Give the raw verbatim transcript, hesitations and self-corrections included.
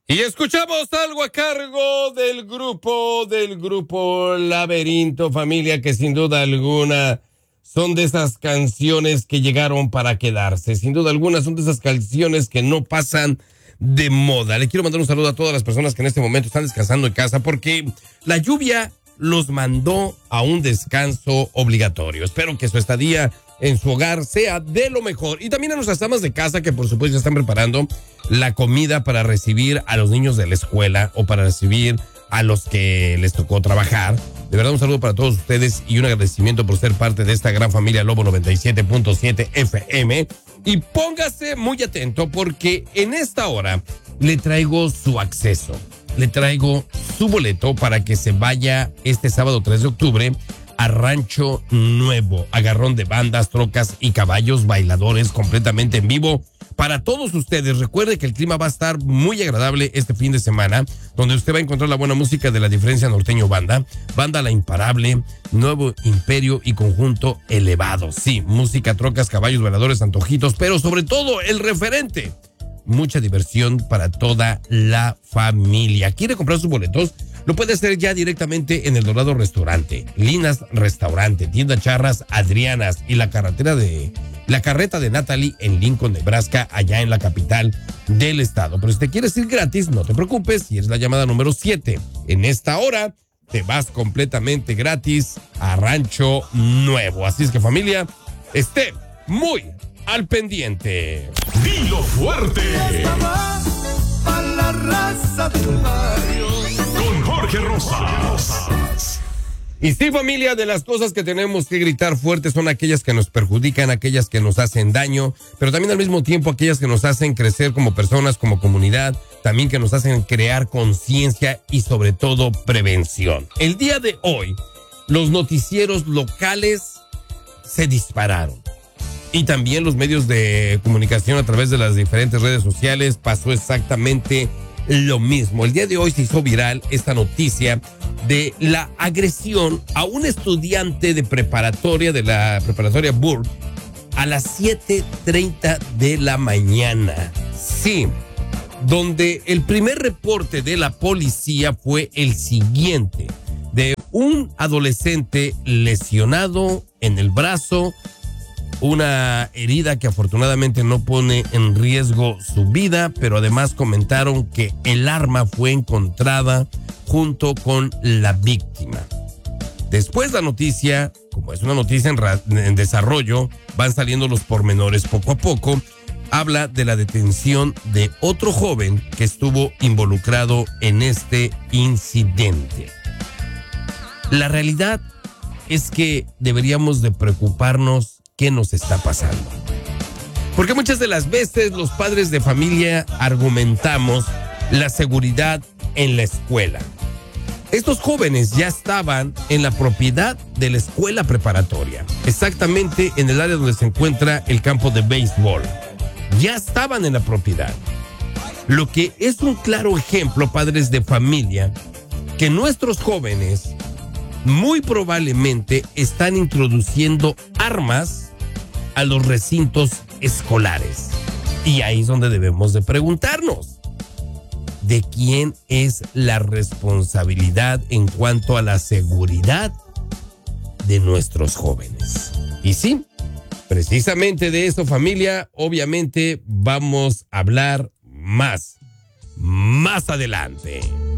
Y escuchamos algo a cargo del grupo, del grupo Laberinto, familia, que sin duda alguna son de esas canciones que llegaron para quedarse. Sin duda alguna son de esas canciones que no pasan de moda. Le quiero mandar un saludo a todas las personas que en este momento están descansando en casa porque la lluvia los mandó a un descanso obligatorio. Espero que su estadía en su hogar sea de lo mejor. Y también a nuestras amas de casa que por supuesto ya están preparando la comida para recibir a los niños de la escuela o para recibir a los que les tocó trabajar. De verdad, un saludo para todos ustedes y un agradecimiento por ser parte de esta gran familia Lobo noventa y siete punto siete F M. Y póngase muy atento porque en esta hora le traigo su acceso. Le traigo su boleto para que se vaya este sábado tres de octubre a Rancho Nuevo, agarrón de bandas, trocas y caballos, bailadores completamente en vivo para todos ustedes. Recuerde que el clima va a estar muy agradable este fin de semana, donde usted va a encontrar la buena música de La Diferencia Norteño Banda, Banda La Imparable, Nuevo Imperio y Conjunto Elevado. Sí, música, trocas, caballos, bailadores, antojitos, pero sobre todo el referente. Mucha diversión para toda la familia. ¿Quiere comprar sus boletos? Lo puede hacer ya directamente en El Dorado Restaurante, Linas Restaurante, Tienda Charras Adrianas y la carretera de la carreta de Natalie en Lincoln, Nebraska, allá en la capital del estado. Pero si te quieres ir gratis, no te preocupes, si eres la llamada número siete. En esta hora te vas completamente gratis a Rancho Nuevo. Así es que, familia, esté muy al pendiente. Dilo fuerte. A la raza del barrio. Con Jorge Rosas. Y sí, familia, de las cosas que tenemos que gritar fuerte son aquellas que nos perjudican, aquellas que nos hacen daño, pero también al mismo tiempo aquellas que nos hacen crecer como personas, como comunidad, también que nos hacen crear conciencia y sobre todo prevención. El día de hoy, los noticieros locales se dispararon. Y también los medios de comunicación a través de las diferentes redes sociales pasó exactamente lo mismo. El día de hoy se hizo viral esta noticia de la agresión a un estudiante de preparatoria, de la preparatoria Burr, a las siete treinta de la mañana. Sí, donde el primer reporte de la policía fue el siguiente, de un adolescente lesionado en el brazo, una herida que afortunadamente no pone en riesgo su vida, pero además comentaron que el arma fue encontrada junto con la víctima. Después la noticia, como es una noticia en, ra- en desarrollo, van saliendo los pormenores poco a poco. Habla de la detención de otro joven que estuvo involucrado en este incidente. La realidad es que deberíamos de preocuparnos qué nos está pasando. Porque muchas de las veces los padres de familia argumentamos la seguridad en la escuela. Estos jóvenes ya estaban en la propiedad de la escuela preparatoria, exactamente en el área donde se encuentra el campo de béisbol. Ya estaban en la propiedad. Lo que es un claro ejemplo, padres de familia, que nuestros jóvenes muy probablemente están introduciendo armas a los recintos escolares. Y ahí es donde debemos de preguntarnos, ¿de quién es la responsabilidad en cuanto a la seguridad de nuestros jóvenes? Y sí, precisamente de eso, familia, obviamente vamos a hablar más, más adelante.